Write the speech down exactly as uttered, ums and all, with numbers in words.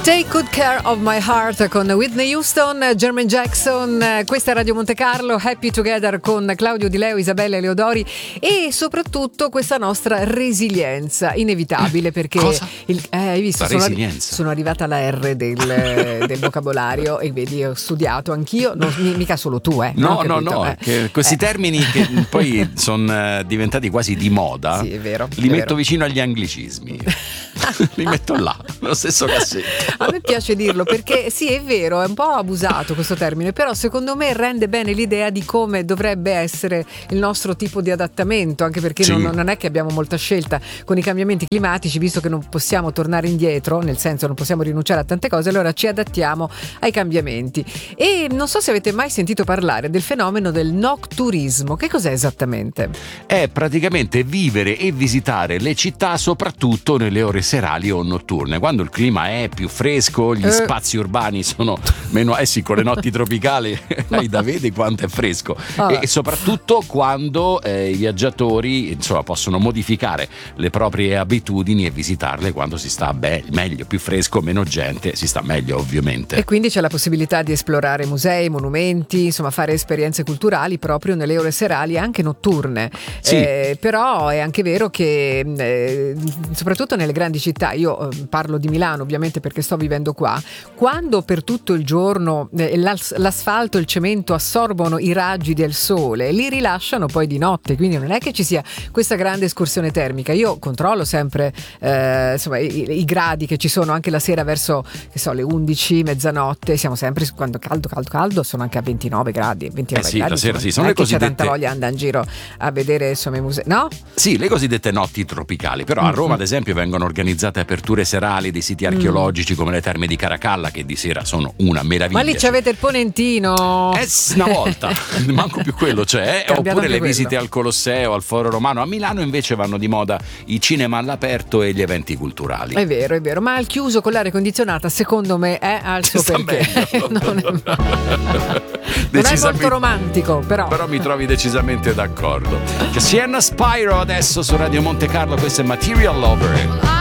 Take Good Care of My Heart con Whitney Houston, Jermaine Jackson. Questa è Radio Monte Carlo, Happy Together con Claudio Di Leo, Isabella Eleodori e soprattutto questa nostra resilienza inevitabile perché Cosa? Il, eh, hai visto? La Sono, resilienza. sono arrivata alla R del, del vocabolario e vedi, ho studiato anch'io, non, mica solo tu, eh. No, no, capito? no, eh. che questi eh. termini che poi sono diventati quasi di moda. Sì, è vero. Li è metto vero. vicino agli anglicismi. Li metto là, nello stesso cassetto. A me piace dirlo perché sì, è vero, è un po' abusato questo termine, però secondo me rende bene l'idea di come dovrebbe essere il nostro tipo di adattamento, anche perché Sì. non, non è che abbiamo molta scelta con i cambiamenti climatici, visto che non possiamo tornare indietro, nel senso non possiamo rinunciare a tante cose, allora ci adattiamo ai cambiamenti. E non so se avete mai sentito parlare del fenomeno del nocturismo. Che cos'è esattamente? È praticamente vivere e visitare le città soprattutto nelle ore serali o notturne, quando il clima è più fresco, gli Eh. spazi urbani sono meno, eh sì, con le notti tropicali hai da vedere quanto è fresco. Ah. E, e soprattutto quando eh, i viaggiatori insomma possono modificare le proprie abitudini e visitarle quando si sta be- meglio, più fresco, meno gente, si sta meglio ovviamente. E quindi c'è la possibilità di esplorare musei, monumenti, insomma fare esperienze culturali proprio nelle ore serali, anche notturne. Sì. Eh, però è anche vero che eh, soprattutto nelle grandi città, io eh, parlo di Milano ovviamente perché sto vivendo qua, quando per tutto il giorno eh, l'as- l'asfalto e il cemento assorbono i raggi del sole, li rilasciano poi di notte, quindi non è che ci sia questa grande escursione termica. Io controllo sempre eh, insomma i, i gradi che ci sono anche la sera verso che so le undici, mezzanotte, siamo sempre su- quando caldo caldo caldo sono anche a ventinove gradi, ventinove Eh sì, gradi, la sera insomma, sì, sono non le è che c'è cosiddette- tanta voglia di andare in giro a vedere insomma i musei, no? Sì, le cosiddette notti tropicali, però a Roma ad esempio vengono organizzate aperture serali dei siti archeologici come le terme di Caracalla, che di sera sono una meraviglia. Ma lì c'avete il ponentino. Eh, s- una volta, manco più quello c'è, Cambiato oppure anche le quello. visite al Colosseo, al Foro Romano. A Milano invece vanno di moda i cinema all'aperto e gli eventi culturali. È vero, è vero, ma al chiuso con l'aria condizionata secondo me è al suo Sta perché. meglio. non, è, non è Decisamente- molto romantico, però. Però mi trovi decisamente d'accordo. Sienna Spyro adesso su Radio Monte Carlo, questo è Material Lover.